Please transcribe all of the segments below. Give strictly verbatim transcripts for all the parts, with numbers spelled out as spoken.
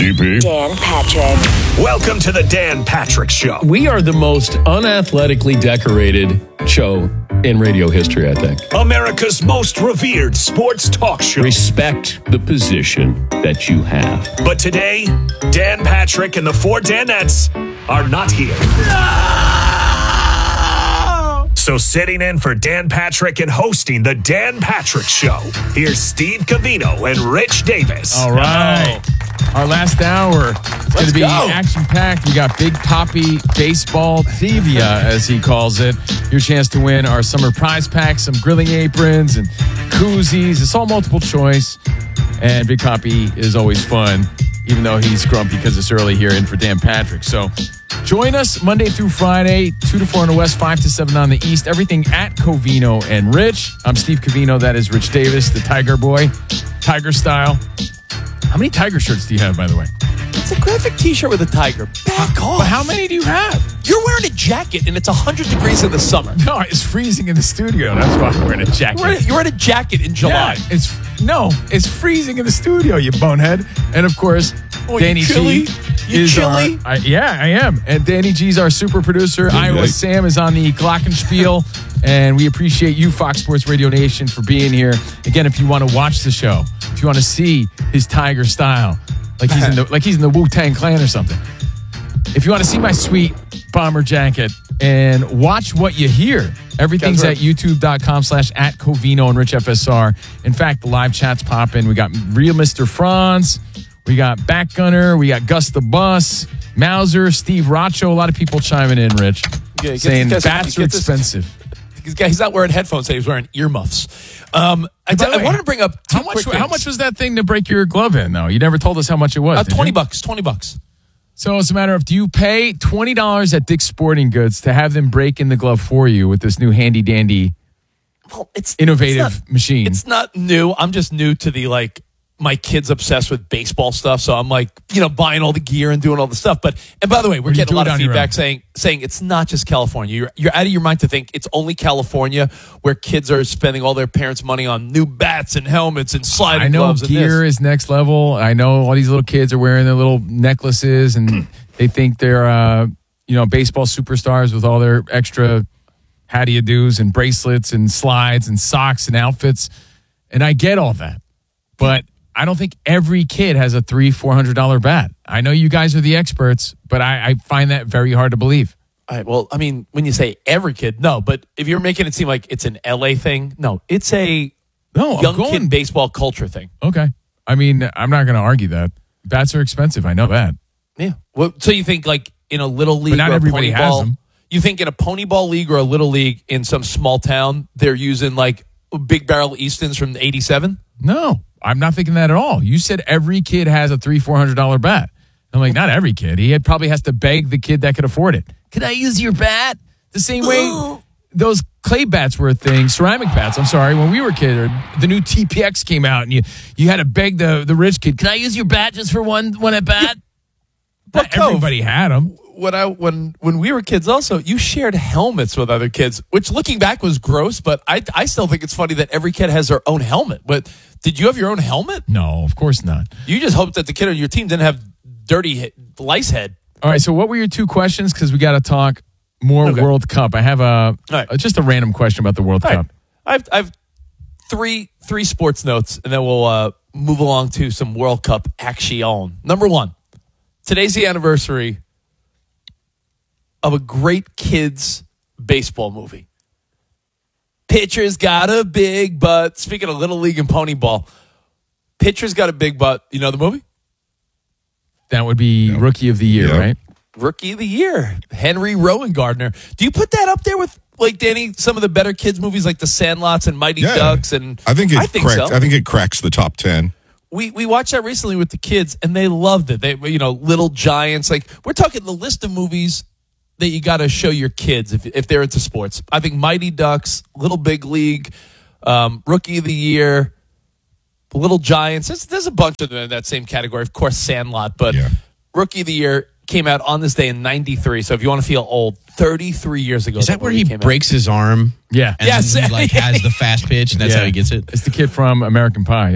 D P. Dan Patrick. Welcome to the Dan Patrick Show. We are the most unathletically decorated show in radio history, I think. America's most revered sports talk show. Respect the position that you have. But today, Dan Patrick and the four Danettes are not here. No! So sitting in for Dan Patrick and hosting the Dan Patrick Show, here's Steve Covino and Rich Davis. All right. Our last hour is going to be go. action-packed. We got Big Poppy Baseball Trivia, as he calls it. Your chance to win our summer prize pack, some grilling aprons and koozies. It's all multiple choice. And Big Poppy is always fun, even though he's grumpy because it's early here in for Dan Patrick. So join us Monday through Friday, two to four on the West, five to seven on the East. Everything at Covino and Rich. I'm Steve Covino. That is Rich Davis, the Tiger Boy, Tiger style. How many Tiger shirts do you have, by the way? It's a graphic T-shirt with a tiger. Back off. But how many do you have? You're wearing a jacket, and it's one hundred degrees in the summer. No, it's freezing in the studio. That's why I'm wearing a jacket. You're wearing, you're wearing a jacket in July. Yeah, it's no, it's freezing in the studio, you bonehead. And of course, Oh, Danny you chilly? G You is chilly? our. I, yeah, I am. And Danny G's our super producer. Iowa Sam is on the glockenspiel, and we appreciate you, Fox Sports Radio Nation, for being here. Again, if you want to watch the show, if you want to see his tiger style, like he's in the like he's in the Wu-Tang Clan or something. If you want to see my sweet bomber jacket and watch what you hear, everything's at youtube.com slash at Covino and Rich F S R. In fact, the live chat's popping. We got Real Mister Franz. We got Backgunner. We got Gus the Bus, Mauser, Steve Racho. A lot of people chiming in, Rich, Yeah, get saying this- bats are get this- expensive. He's, he's not wearing headphones. He's wearing earmuffs. Um, I, By the I way, wanted to bring up two How much? quick How things. much was that thing to break your glove in? Though you never told us how much it was. Uh, did twenty you? bucks. Twenty bucks. So it's a matter of, do you pay twenty dollars at Dick's Sporting Goods to have them break in the glove for you with this new handy dandy Well, it's innovative it's not, machine? It's not new. I'm just new to the like. My kid's obsessed with baseball stuff, so I'm like, you know, buying all the gear and doing all the stuff. But and by the way, we're Or you getting do a lot it of on your feedback own. saying saying it's not just California. You're you're out of your mind to think it's only California where kids are spending all their parents' money on new bats and helmets and sliding I know gloves. gear and this. is next level. I know all these little kids are wearing their little necklaces and they think they're, uh, you know, baseball superstars with all their extra how do you do's and bracelets and slides and socks and outfits. And I get all that. But I don't think every kid has a three, four hundred dollar bat. I know you guys are the experts, but I, I find that very hard to believe. All right, well, I mean, when you say every kid, no. But if you're making it seem like it's an L A thing, no, it's a No, I'm young going- kid baseball culture thing. Okay. I mean, I'm not going to argue that. Bats are expensive. I know that. Yeah. Well, so you think like in a little league, not or a everybody pony has ball, them. You think in a pony ball league or a little league in some small town, they're using like big barrel Eastons from eighty-seven? No, I'm not thinking that at all. You said every kid has a three, four hundred dollar bat. I'm like, not every kid. He had, probably has to beg the kid that could afford it. Can I use your bat? The same way those clay bats were a thing, ceramic bats. I'm sorry, when we were kids, or the new T P X came out, and you you had to beg the the rich kid. Can I use your bat just for one one at bat? But Not everybody had them. When I when when we were kids, also you shared helmets with other kids, which looking back was gross. But I I still think it's funny that every kid has their own helmet. But did you have your own helmet? No, of course not. You just hoped that the kid on your team didn't have dirty he- lice head. All right, so what were your two questions? Because we got to talk more Okay. World Cup. I have a right. uh, just a random question about the World All Cup. right. I've I've three three sports notes, and then we'll uh, move along to some World Cup action. Number one, today's the anniversary of a great kids baseball movie. Pitcher's got a big butt. Speaking of Little League and Pony Ball, Pitcher's got a big butt. You know the movie? That would be Rookie of the Year, Yeah. right? Rookie of the Year, Henry Rowan Gardner. Do you put that up there with, like, Danny, some of the better kids movies like The Sandlots and Mighty Yeah. Ducks? And I think it I think cracks. so. I think it cracks the top ten. We we watched that recently with the kids, and they loved it. They, you know, Little Giants. Like, we're talking the list of movies that you got to show your kids if if they're into sports. I think Mighty Ducks, Little Big League, um, Rookie of the Year, Little Giants. There's, there's a bunch of them in that same category. Of course, Sandlot, but Yeah. Rookie of the Year came out on this day in ninety-three. So if you want to feel old, thirty-three years ago. Is that where movie he came out. breaks his arm? Yeah. And Yes. then he, like has the fast pitch, and that's Yeah. how he gets it. It's the kid from American Pie, yeah.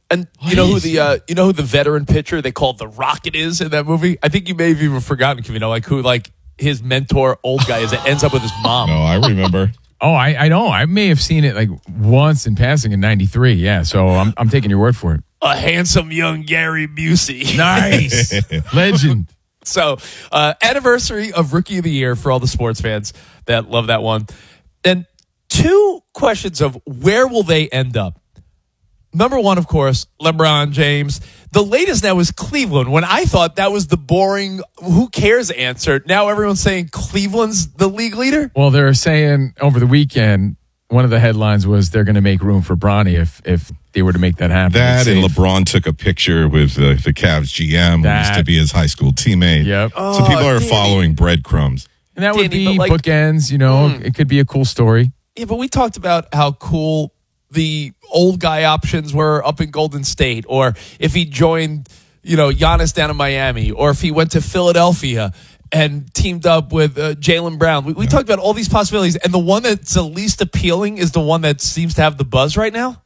And you know who the uh, you know who the veteran pitcher they called the Rocket is in that movie? I think you may have even forgotten, you know, like who like his mentor, old guy, is that ends up with his mom. No, I remember. Oh, I, I know. I may have seen it like once in passing in ninety-three. Yeah, so I'm I'm taking your word for it. A handsome young Gary Busey. Nice. Legend. So, uh, anniversary of Rookie of the Year for all the sports fans that love that one. Then two questions of where will they end up? Number one, of course, LeBron James. The latest now is Cleveland. When I thought that was the boring, who cares answer, now everyone's saying Cleveland's the league leader? Well, they're saying over the weekend, one of the headlines was they're going to make room for Bronny if if they were to make that happen. That It's and safe. LeBron took a picture with the, the Cavs G M, who used That- to be his high school teammate. Yep. So people Oh, are Danny. following breadcrumbs. And that would Danny, be but like- bookends, you know. It could be a cool story. Yeah, but we talked about how cool the old guy options were up in Golden State, or if he joined, you know, Giannis down in Miami, or if he went to Philadelphia and teamed up with uh, Jaylen Brown. We, we talked about all these possibilities, and the one that's the least appealing is the one that seems to have the buzz right now.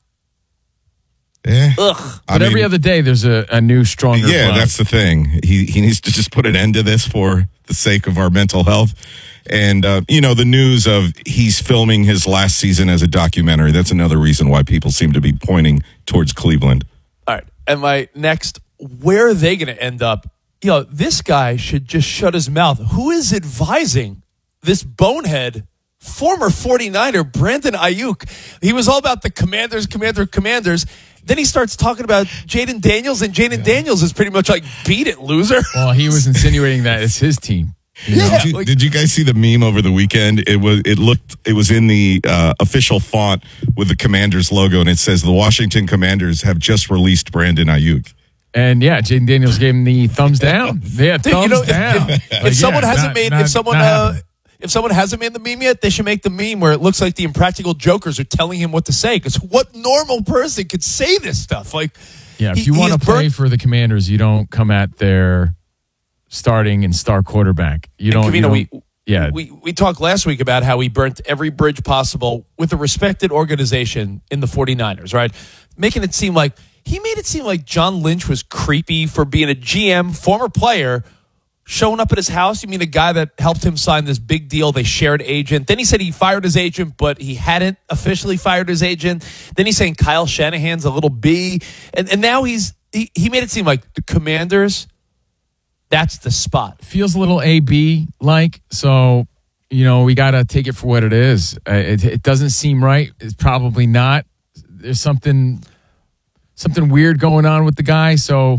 Eh. Ugh. I But every mean, other day, there's a, a new, stronger yeah, club. that's the thing. He he needs to just put an end to this for the sake of our mental health. And, uh, you know, the news of he's filming his last season as a documentary, that's another reason why people seem to be pointing towards Cleveland. All right. And my next, where are they going to end up? You know, this guy should just shut his mouth. Who is advising this bonehead, former forty-niner, Brandon Ayuk? He was all about the commanders, commander, commanders. Then he starts talking about Jaden Daniels, and Jaden Daniels is pretty much like, beat it, loser. Well, he was insinuating that it's his team. You know? Did you, like- did you guys see the meme over the weekend? It was it looked it was in the uh, official font with the Commanders logo, and it says the Washington Commanders have just released Brandon Ayuk. And yeah, Jaden Daniels gave him the thumbs down. Yeah, Dude, thumbs you know, if- down. If, Like, if someone yeah, hasn't not- made, not- if someone, not uh, happening. if someone hasn't made the meme yet, they should make the meme where it looks like the Impractical Jokers are telling him what to say. Because what normal person could say this stuff? Like, Yeah, if he- you he want to is play burnt- for the Commanders, you don't come at their starting and star quarterback. You don't. you Kavino, don't we yeah, we we talked last week about how he burnt every bridge possible with a respected organization in the forty-niners, right? Making it seem like he made it seem like John Lynch was creepy for being a G M, former player, showing up at his house. You mean a guy that helped him sign this big deal? They shared agent. Then he said he fired his agent, but he hadn't officially fired his agent. Then he's saying Kyle Shanahan's a little B, and and now he's he, he made it seem like the Commanders. That's the spot. feels a little A B like. So you know we got to take it for what it is. Uh, it, it doesn't seem right. It's probably not. There's something something weird going on with the guy. So.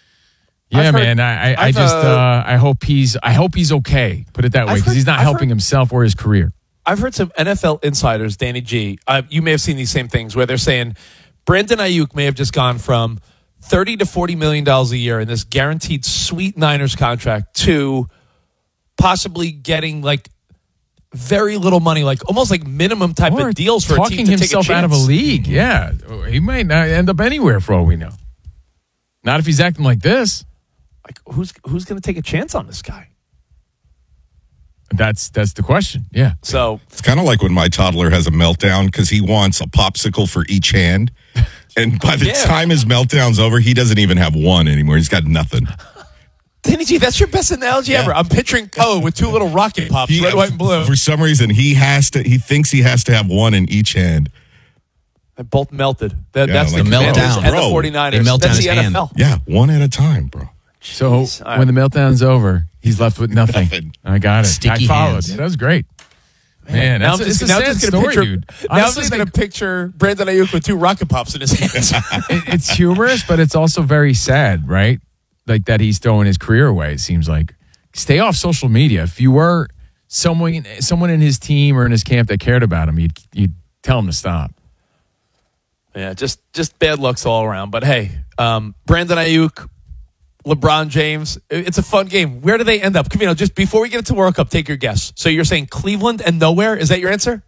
Yeah, I've heard- man. I, I, I I've, just uh, uh, I hope he's I hope he's okay. Put it that way, I've because heard- he's not I've helping heard- himself or his career. I've heard some N F L insiders, Danny G. Uh, you may have seen these same things where they're saying Brandon Ayuk may have just gone from thirty to forty million dollars a year in this guaranteed sweet Niners contract to possibly getting like very little money, like almost like minimum type Or of deals for a talking team to himself take a out of a chance. league. Yeah, he might not end up anywhere for all we know. Not if he's acting like this. Like who's who's going to take a chance on this guy? That's that's the question. Yeah. So It's kind of like when my toddler has a meltdown because he wants a popsicle for each hand. And by the Yeah. time his meltdown's over, he doesn't even have one anymore. He's got nothing. Danny G, that's your best analogy Yeah. ever. I'm picturing Ko with two little rocket pops, He- red, white, and blue. For some reason, he has to. He thinks he has to have one in each hand. And both melted. That, Yeah, that's like the the Commanders meltdown. and the Bro, forty-niners. they melt that's down the his N F hand. L. Yeah, one at a time, bro. So Jeez. All right. when the meltdown's over, he's left with nothing. Nothing. I got it. Sticky I followed. hands. Yeah, that was great. Man, Now that's I'm a, just, it's a now I'm sad just gonna story, picture, dude. Now I'm Honestly, just going like, to picture Brandon Ayuk with two rocket pops in his hands. it- it's humorous, but it's also very sad, right? Like that he's throwing his career away. It seems like. Stay off social media. If you were someone, someone in his team or in his camp that cared about him, you'd you'd tell him to stop. Yeah, just just bad lucks all around. But hey, um, Brandon Ayuk, LeBron James, it- it's a fun game. Where do they end up? You know, just before we get into World Cup, take your guess. So you're saying Cleveland and nowhere? Is that your answer?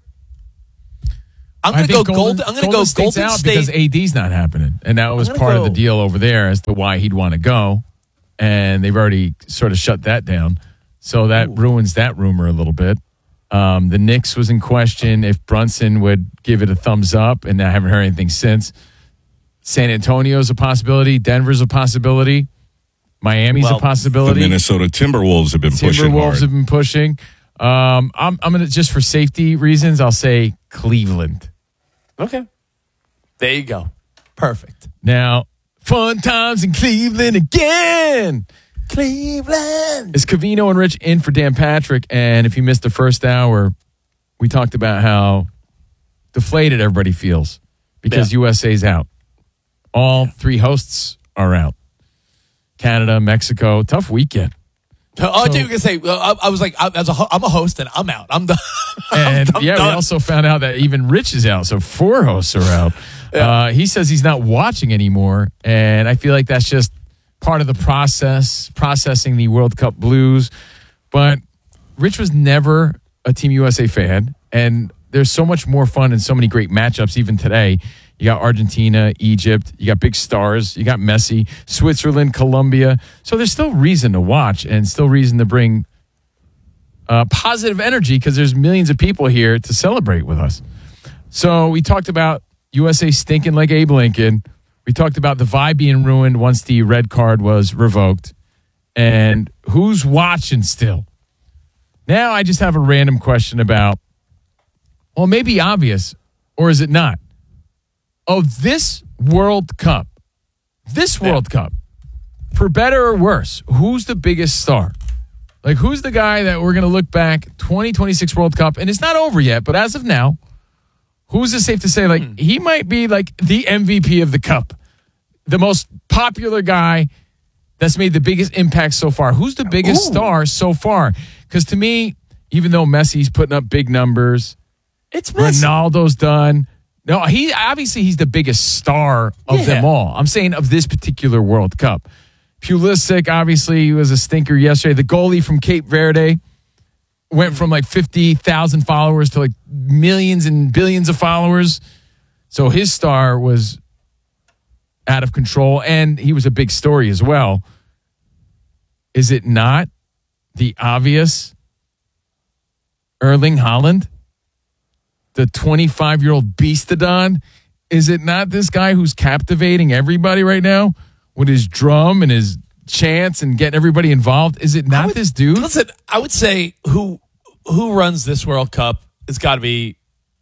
I'm I going to go think Golden. I'm going to go State's Golden out State. because A D's not happening, and that was gonna part of the go- deal over there as to why he'd want to go, and they've already sort of shut that down. So that ruins that rumor a little bit. Um, the Knicks was in question if Brunson would give it a thumbs up, and I haven't heard anything since. San Antonio's a possibility. Denver's a possibility. Miami's Well, a possibility. The Minnesota Timberwolves have been pushing Timberwolves hard. have been pushing. Um, I'm, I'm going to, just for safety reasons, I'll say Cleveland. Okay. There you go. Perfect. Now, fun times in Cleveland again. Cleveland. It's Covino and Rich in for Dan Patrick. And if you missed the first hour, we talked about how deflated everybody feels because Yeah. U S A's out. All three hosts are out. Canada, Mexico, tough weekend. Oh, I thought you were going to say, uh, I, I was like, I, as a, ho- I'm a host and I'm out. I'm done. And I'm yeah, done. we also found out that even Rich is out. So four hosts are out. Yeah. Uh, he says he's not watching anymore. And I feel like that's just part of the process, processing the World Cup blues. But Rich was never a Team U S A fan. And there's so much more fun and so many great matchups even today. You got Argentina, Egypt, you got big stars, you got Messi, Switzerland, Colombia. So there's still reason to watch and still reason to bring uh, positive energy because there's millions of people here to celebrate with us. So we talked about U S A stinking like Abe Lincoln. We talked about the vibe being ruined once the red card was revoked. And who's watching still? Now I just have a random question about, well, maybe obvious, or is it not? Of this World Cup, this World Cup, for better or worse, who's the biggest star? Like, who's the guy that we're going to look back, twenty twenty-six World Cup, and it's not over yet, but as of now, who's it safe to say, like, he might be, like, the M V P of the Cup, the most popular guy that's made the biggest impact so far? Who's the biggest Ooh. star so far? Because to me, even though Messi's putting up big numbers, It's Messi. Ronaldo's done. No, he obviously he's the biggest star of Yeah. them all. I'm saying of this particular World Cup. Pulisic obviously was a stinker yesterday. The goalie from Cape Verde went from like fifty thousand followers to like millions and billions of followers. So his star was out of control, and he was a big story as well. Is it not the obvious Erling Haaland? The twenty-five-year-old beastodon? Is it not this guy who's captivating everybody right now with his drum and his chants and getting everybody involved? Is it not would- this dude? Listen, I would say who who runs this World Cup has got to be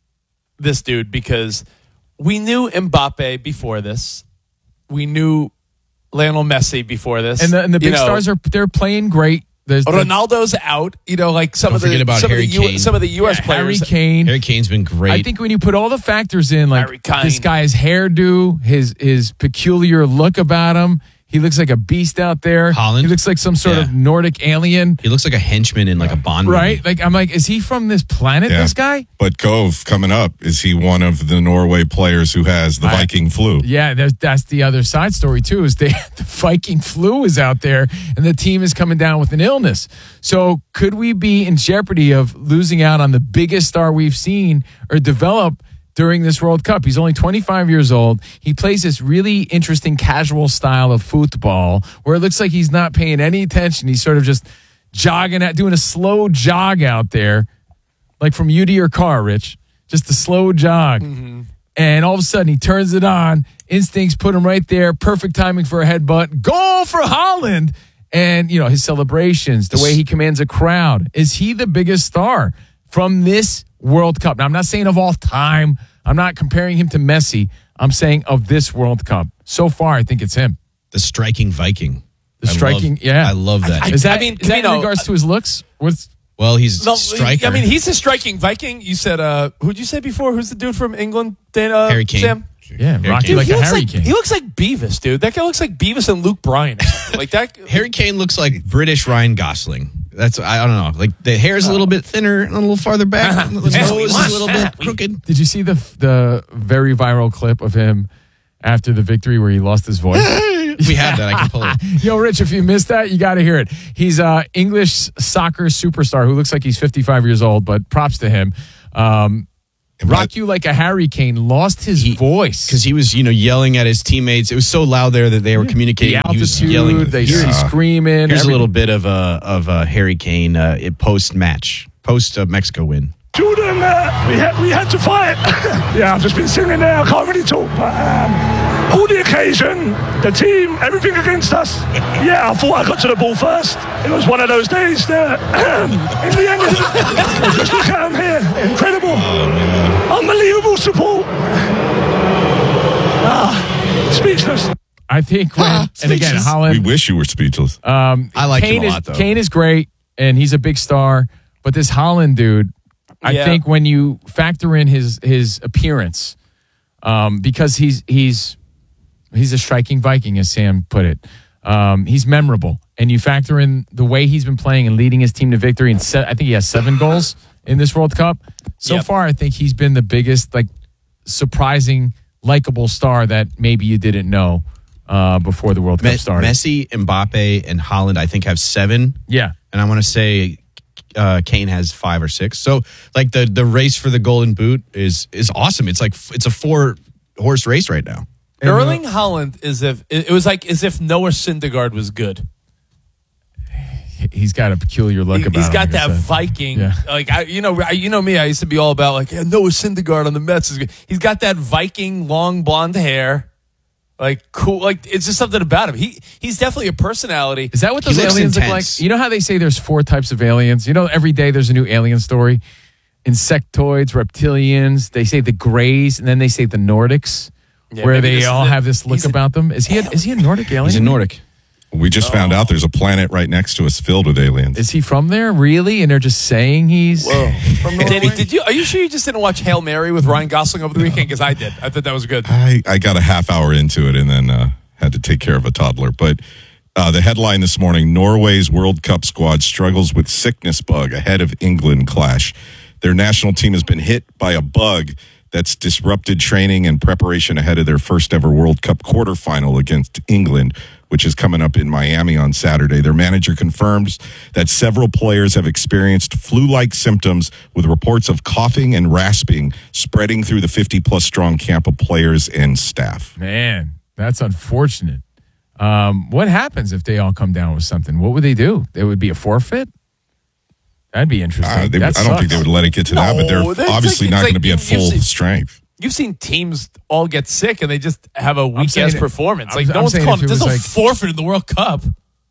this dude because we knew Mbappe before this. We knew Lionel Messi before this. And the, and the You big know, stars are they're playing great. There's the, Ronaldo's out. You know, like some Don't of the forget about some, of the, Harry U, Kane. some of the U S yeah, Harry players. Kane. Harry Kane's been great. I think when you put all the factors in, like Harry Kane. this guy's hairdo, his his peculiar look about him, he looks like a beast out there. Haaland? He looks like some sort Yeah. of Nordic alien, he looks like a henchman in like a Bond movie. right? Like I'm like, is he from this planet? Yeah. This guy? But Gove, coming up, is he one of the Norway players who has the I- Viking flu? Yeah, that's, that's the other side story too. Is they, the Viking flu is out there, and the team is coming down with an illness. So could we be in jeopardy of losing out on the biggest star we've seen or develop during this World Cup? He's only twenty-five years old. He plays this really interesting casual style of football where it looks like he's not paying any attention. He's sort of just jogging out, doing a slow jog out there, like from you to your car, Rich. Just a slow jog. And all of a sudden he turns it on. Instincts put him right there. Perfect timing for a headbutt. Goal for Haaland. And, you know, his celebrations, the way he commands a crowd. Is he the biggest star from this World Cup? Now, I'm not saying of all time. I'm not comparing him to Messi. I'm saying of this World Cup. So far, I think it's him. The striking Viking. The I striking, love- yeah. I love that. I- Is that, I mean, is that in Camino, regards to his looks? What's, well, he's No, a striker. I mean, he's a striking Viking. You said, uh, who'd you say before? Who's the dude from England? Dan, uh, Harry Kane. Sam? yeah, Rocky Kane. like he a looks hurricane. like he looks like Beavis, dude. That guy looks like Beavis and Luke Bryan. or something. Like that. Harry Kane looks like British Ryan Gosling. That's I don't know. Like the hair's a little bit thinner and a little farther back. The nose Yeah, we is want a little that. bit crooked. Did you see the the very viral clip of him after the victory where he lost his voice? We have that. I can pull it. Yo, Rich, if you missed that, you got to hear it. He's a English soccer superstar who looks like he's fifty-five years old, but props to him. Um, Rock You Like a Hurricane lost his voice. Because he was, you know, yelling at his teammates. It was so loud there that they were communicating. The He was altitude, yelling. they Here- see screaming. Here's a everything. little bit of a of a Harry Kane uh, post match, post uh, Mexico win. Jordan, uh, we had we had to fight. Yeah, I've just been sitting there. I can't really talk, but um, all the occasion, the team, everything against us. Yeah, I thought I got to the ball first. It was one of those days that, in the end, just look at him here. Incredible. Unbelievable support. Ah, speechless. I think when, Ah, and again, speechless. Holland. We wish you were speechless. Um, I like Kane him a is, lot, though. Kane is great, and he's a big star. But this Holland dude, I Yeah. think when you factor in his his appearance, um, because he's he's he's a striking Viking, as Sam put it. Um, he's memorable, and you factor in the way he's been playing and leading his team to victory. And se- I think he has seven goals in this World Cup so Yep. far. I think he's been the biggest, like, surprising, likable star that maybe you didn't know uh, before the World Me- Cup started. Messi, Mbappe, and Holland, I think, have seven. Yeah. And I want to say uh, Kane has five or six. So, like, the the race for the Golden Boot is is awesome. It's like it's a four horse race right now. Erling Haaland is if it it was like as if Noah Syndergaard was good. He's got a peculiar look He, about he's him. got like I that said. Viking, Yeah. like I, you know, I, you know me. I used to be all about like yeah, Noah Syndergaard on the Mets is good. He's got that Viking long blonde hair, like cool. Like it's just something about him. He he's definitely a personality. Is that what He those looks aliens look like? intense. You know how they say there's four types of aliens? You know, every day there's a new alien story. Insectoids, reptilians. They say the Greys, and then they say the Nordics, Yeah, where maybe they this is all it. have this look He's a- about them. Is he a, is he a Nordic alien? He's a Nordic. We just found out there's a planet right next to us filled with aliens. Is he from there, really? And they're just saying he's from Norway? Danny, did you? Are you sure you just didn't watch Hail Mary with Ryan Gosling over the weekend? Because I did. I thought that was good. I, I got a half hour into it and then uh, had to take care of a toddler. But uh, the headline this morning, Norway's World Cup squad struggles with sickness bug ahead of England clash. Their national team has been hit by a bug that's disrupted training and preparation ahead of their first ever World Cup quarterfinal against England, which is coming up in Miami on Saturday. Their manager confirms that several players have experienced flu-like symptoms with reports of coughing and rasping spreading through the fifty-plus strong camp of players and staff. Man, that's unfortunate. Um, what happens if they all come down with something? What would they do? It would be a forfeit? That'd be interesting. Uh, they, I That don't think sucks. they would let it get to that, but No, they're it's obviously like- not it's going to like be at you- you've full seen- strength. You've seen teams all get sick and they just have a weak saying ass it- performance. I'm- Like no I'm one's saying calling. if it There's was no like- forfeit in the World Cup,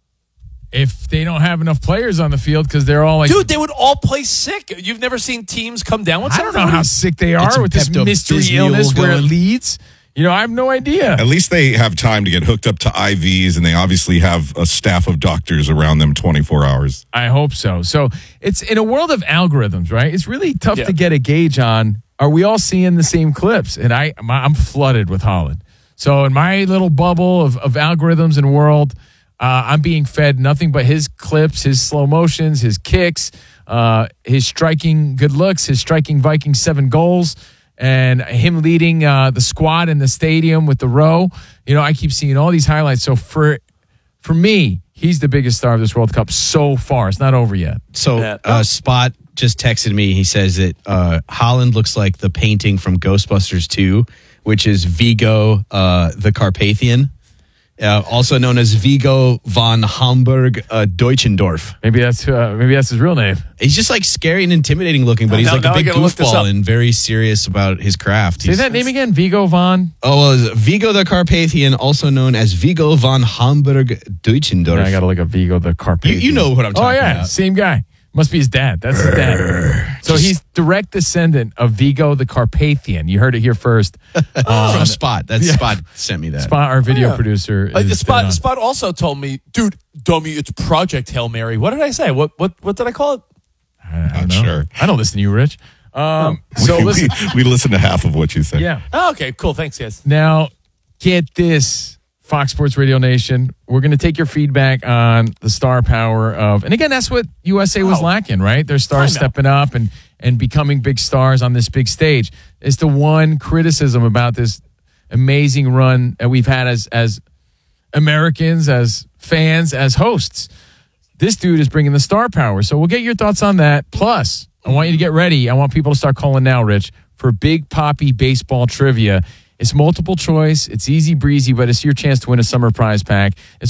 If they don't have enough players on the field because they're all like, dude. They would all play sick. You've never seen teams come down with I don't something? know how sick they Get are some with this Pepto-Bismol mystery illness where it going. leads. You know, I have no idea. At least they have time to get hooked up to I Vs, and they obviously have a staff of doctors around them twenty-four hours. I hope so. So it's in a world of algorithms, right? It's really tough Yeah. to get a gauge on. Are we all seeing the same clips? And I, my, I'm flooded with Holland. So in my little bubble of, of algorithms and world, uh, I'm being fed nothing but his clips, his slow motions, his kicks, uh, his striking good looks, his striking Viking seven goals, and him leading uh, the squad in the stadium with the row. You know, I keep seeing all these highlights. So for for me, he's the biggest star of this World Cup so far. It's not over yet. So, Yeah. uh, Spot just texted me. He says that uh, Holland looks like the painting from Ghostbusters two, which is Vigo uh, the Carpathian, uh, also known as Vigo von Hamburg uh, Deutschendorf. Maybe that's uh, maybe that's his real name. He's just like scary and intimidating looking, but he's Now- like now a I big gotta look this goofball up. and very serious about his craft. Say He's- that name again, Vigo von. Oh, well, it's Vigo the Carpathian, also known as Vigo von Hamburg Deutschendorf. I got to look up Vigo the you, Carpathian. you know what I'm Oh talking yeah, about. same guy. Must be his dad. That's his dad. So he's direct descendant of Vigo the Carpathian. You heard it here first. From Spot. That yeah. Spot sent me that. Spot, our video Yeah. producer. Like, is Spot dead on. Spot also told me, dude, dummy, it's Project Hail Mary. What did I say? What what what did I call it? I don't Not know. sure. I don't listen to you, Rich. Um, so we, listen. we, we listened to half of what you said. Yeah. Oh, okay, cool. Thanks, guys. Now, get this, Fox Sports Radio Nation. We're going to take your feedback on the star power of, and again, that's what U S A was Oh. lacking, right? Their I stars know. stepping up and and becoming big stars on this big stage. It's the one criticism about this amazing run that we've had as as Americans, as fans, as hosts. This dude is bringing the star power. So we'll get your thoughts on that. Plus, I want you to get ready. I want people to start calling now, Rich, for Big Poppy baseball trivia. It's multiple choice. It's easy breezy, but it's your chance to win a summer prize pack. It's